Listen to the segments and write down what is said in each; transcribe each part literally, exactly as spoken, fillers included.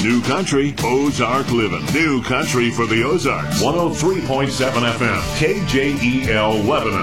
New Country, Ozark Living. New Country for the Ozarks. one oh three point seven F M, K J E L Lebanon.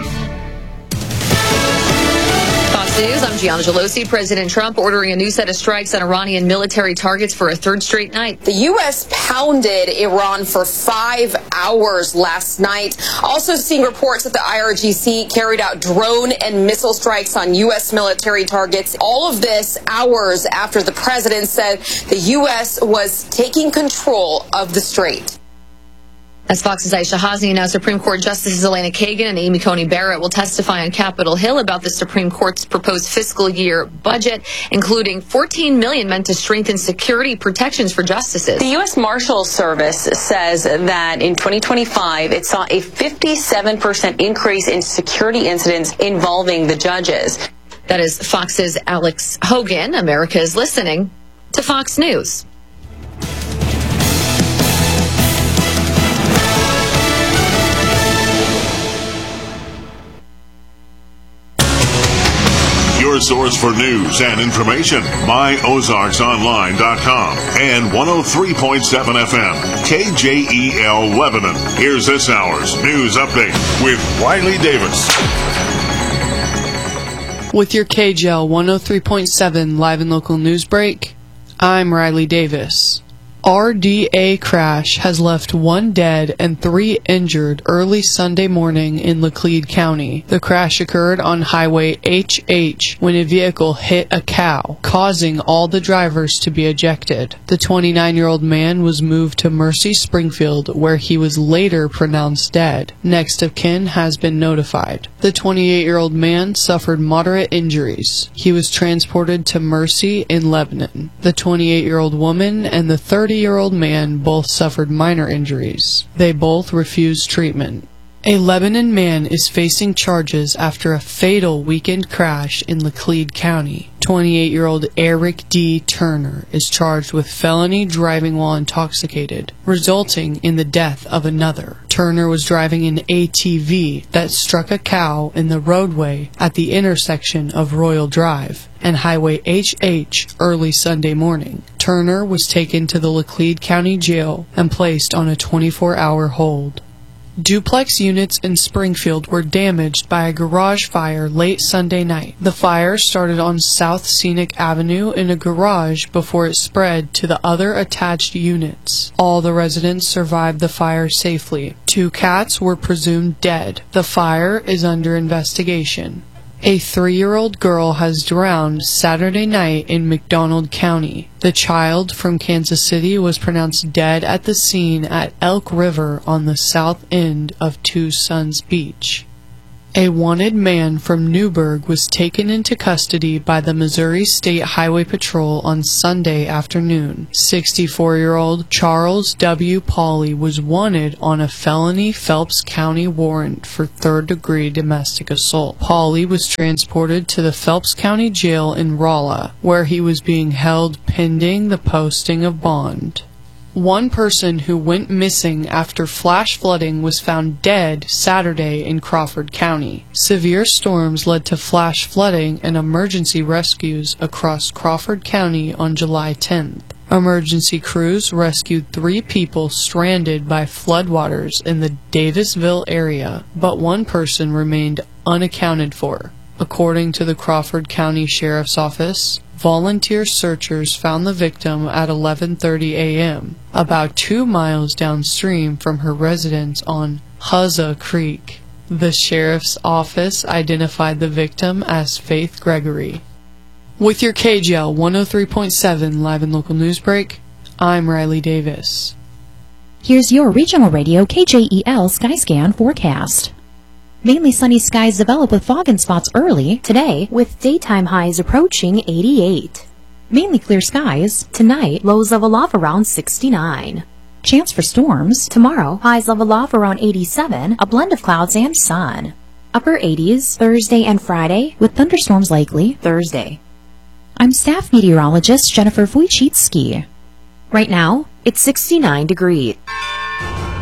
Fox News, I'm Gianna Gelosi. President Trump ordering a new set of strikes on Iranian military targets for a third straight night. The U S pounded Iran for five hours last night. Also seeing reports that the I R G C carried out drone and missile strikes on U S military targets. All of this hours after the president said the U S was taking control of the strait. As Fox's Aisha Hazni, now Supreme Court Justices Elena Kagan and Amy Coney Barrett will testify on Capitol Hill about the Supreme Court's proposed fiscal year budget, including fourteen million dollars meant to strengthen security protections for justices. The U S Marshals Service says that in twenty twenty-five, it saw a fifty-seven percent increase in security incidents involving the judges. That is Fox's Alex Hogan. America is listening to Fox News. Your source for news and information, my ozarks online dot com and one oh three point seven F M, K J E L Lebanon. Here's this hour's news update with Riley Davis. With your K J L one oh three point seven live and local news break, I'm Riley Davis. R D A crash has left one dead and three injured early Sunday morning in Laclede County. The crash occurred on Highway H H when a vehicle hit a cow, causing all the drivers to be ejected. The twenty-nine-year-old man was moved to Mercy Springfield, where he was later pronounced dead. Next of kin has been notified. The twenty-eight-year-old man suffered moderate injuries. He was transported to Mercy in Lebanon. The twenty-eight-year-old woman and the thirty-year-old man both suffered minor injuries. They both refused treatment. A Lebanon man is facing charges after a fatal weekend crash in Laclede County. twenty-eight-year-old Eric D. Turner is charged with felony driving while intoxicated, resulting in the death of another. Turner was driving an A T V that struck a cow in the roadway at the intersection of Royal Drive and Highway H H early Sunday morning. Turner was taken to the Laclede County Jail and placed on a twenty-four hour hold. Duplex units in Springfield were damaged by a garage fire late Sunday night. The fire started on South Scenic Avenue in a garage before it spread to the other attached units. All the residents survived the fire safely. Two cats were presumed dead. The fire is under investigation. A three-year-old girl has drowned Saturday night in McDonald County. The child from Kansas City was pronounced dead at the scene at Elk River on the south end of Two Sons Beach. A wanted man from Newburgh was taken into custody by the Missouri State Highway Patrol on Sunday afternoon. sixty-four-year-old Charles W. Pauley was wanted on a felony Phelps County warrant for third-degree domestic assault. Pauley was transported to the Phelps County Jail in Rolla, where he was being held pending the posting of bond. One person who went missing after flash flooding was found dead Saturday in Crawford County. Severe storms led to flash flooding and emergency rescues across Crawford County on July tenth. Emergency crews rescued three people stranded by floodwaters in the Davisville area, but one person remained unaccounted for. According to the Crawford County Sheriff's Office, volunteer searchers found the victim at eleven thirty a m, about two miles downstream from her residence on Huzza Creek. The Sheriff's Office identified the victim as Faith Gregory. With your K J L one oh three point seven live and local news break, I'm Riley Davis. Here's your regional radio K J E L Skyscan forecast. Mainly sunny skies develop with fog and spots early today, with daytime highs approaching eighty-eight. Mainly clear skies tonight, lows level off around sixty-nine. Chance for storms tomorrow, highs level off around eighty-seven, a blend of clouds and sun. Upper eighties Thursday and Friday, with thunderstorms likely Thursday. I'm staff meteorologist Jennifer Wojcicki. Right now, it's sixty-nine degrees.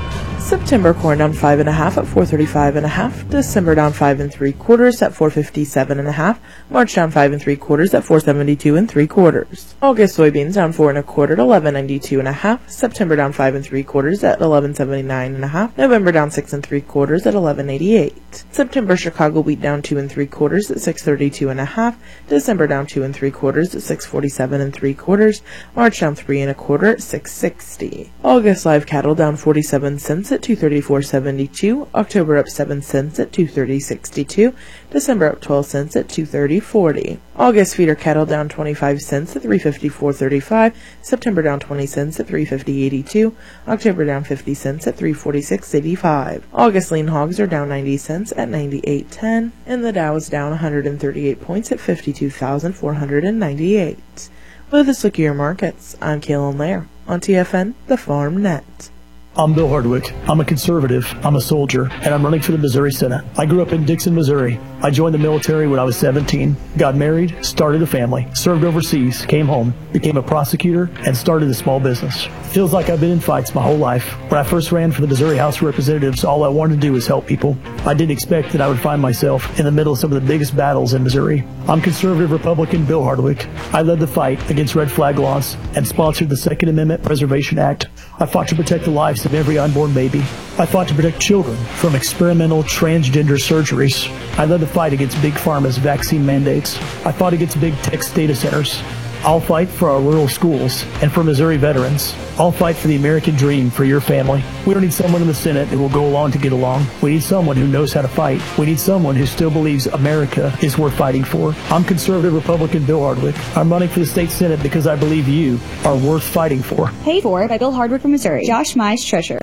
September corn down five and a half at four thirty-five and a half. December down five and three quarters at four fifty-seven and a half. March down five and three quarters at four seventy-two and three quarters. August soybeans down four and a quarter at eleven ninety-two and a half. September down five and three quarters at eleven seventy-nine and a half. November down six and three quarters at eleven eighty-eight. September Chicago wheat down two and three quarters at six thirty-two and a half. December down two and three quarters at six forty-seven and three quarters. March down three and a quarter at six sixty. August live cattle down forty-seven cents at two thirty-four seventy-two. October up seven cents at two thirty sixty-two. December up twelve cents at two thirty forty. August feeder cattle down twenty-five cents at three fifty-four thirty-five. September down twenty cents at three fifty eighty-two. October down fifty cents at three forty-six eighty-five. August lean hogs are down ninety cents at ninety-eight ten, and the Dow is down one hundred thirty-eight points at fifty-two thousand four hundred ninety-eight. With this look at your markets, I'm Kaylin Lair on T F N, the Farm Net. I'm Bill Hardwick. I'm a conservative, I'm a soldier, and I'm running for the Missouri Senate. I grew up in Dixon, Missouri. I joined the military when I was seventeen, got married, started a family, served overseas, came home, became a prosecutor, and started a small business. Feels like I've been in fights my whole life. When I first ran for the Missouri House of Representatives, all I wanted to do was help people. I didn't expect that I would find myself in the middle of some of the biggest battles in Missouri. I'm conservative Republican Bill Hardwick. I led the fight against red flag laws and sponsored the Second Amendment Preservation Act. I fought to protect the lives of every unborn baby. I fought to protect children from experimental transgender surgeries. I led the fight against Big Pharma's vaccine mandates. I fought against big tech data centers. I'll fight for our rural schools and for Missouri veterans. I'll fight for the American dream for your family. We don't need someone in the Senate who will go along to get along. We need someone who knows how to fight. We need someone who still believes America is worth fighting for. I'm conservative Republican Bill Hardwick. I'm running for the state Senate because I believe you are worth fighting for. Paid for by Bill Hardwick from Missouri. Josh Mize, Treasurer.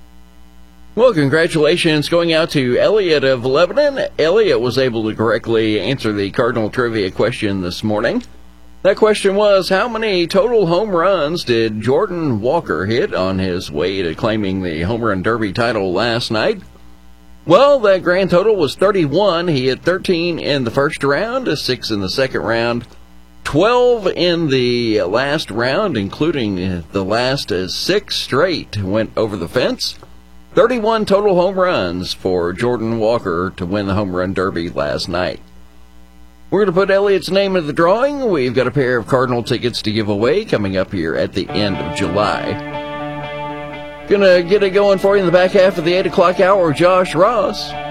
Well, congratulations going out to Elliot of Lebanon. Elliot was able to correctly answer the Cardinal Trivia question this morning. That question was, how many total home runs did Jordan Walker hit on his way to claiming the Home Run Derby title last night? Well, that grand total was thirty-one. He hit thirteen in the first round, six in the second round, twelve in the last round, including the last six straight went over the fence. thirty-one total home runs for Jordan Walker to win the Home Run Derby last night. We're going to put Elliot's name in the drawing. We've got a pair of Cardinal tickets to give away coming up here at the end of July. Going to get it going for you in the back half of the eight o'clock hour, Josh Ross.